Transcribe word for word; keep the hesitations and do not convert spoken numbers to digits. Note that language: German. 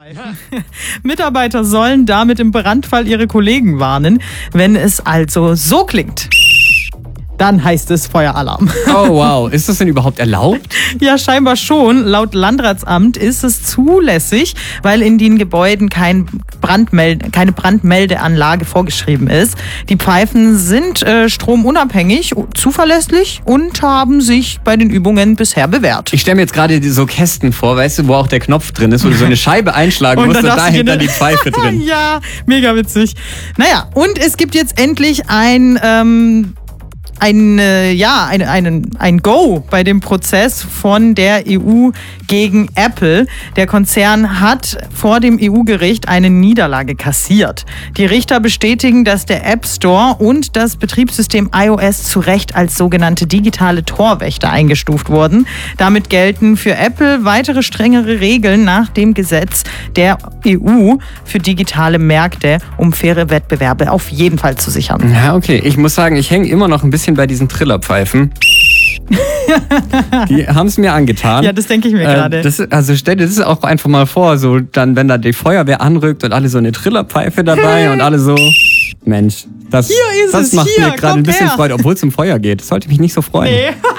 Mitarbeiter sollen damit im Brandfall ihre Kollegen warnen. Wenn es also so klingt, dann heißt es Feueralarm. Oh wow, ist das denn überhaupt erlaubt? Ja, scheinbar schon. Laut Landratsamt ist es zulässig, weil in den Gebäuden kein Brandmelde, keine Brandmeldeanlage vorgeschrieben ist. Die Pfeifen sind äh, stromunabhängig, zuverlässig und haben sich bei den Übungen bisher bewährt. Ich stelle mir jetzt gerade so Kästen vor, weißt du, wo auch der Knopf drin ist, wo du so eine Scheibe einschlagen musst und dahinter die Pfeife drin. Ja, mega witzig. Naja, und es gibt jetzt endlich ein... Ähm, Ein, äh, ja, ein, ein, ein Go bei dem Prozess von der E U gegen Apple. Der Konzern hat vor dem E U-Gericht eine Niederlage kassiert. Die Richter bestätigen, dass der App Store und das Betriebssystem iOS zu Recht als sogenannte digitale Torwächter eingestuft wurden. Damit gelten für Apple weitere strengere Regeln nach dem Gesetz der E U für digitale Märkte, um faire Wettbewerbe auf jeden Fall zu sichern. Ja, okay. Ich muss sagen, ich hänge immer noch ein bisschen bei diesen Trillerpfeifen. Die haben es mir angetan. Ja, das denke ich mir äh, gerade. Das, also stell dir das auch einfach mal vor, so dann, wenn da die Feuerwehr anrückt und alle so eine Trillerpfeife dabei und alle so, Mensch, das, Hier ist das es, macht hier, mir gerade ein bisschen her. Freude, obwohl es um Feuer geht. Das sollte mich nicht so freuen. Nee.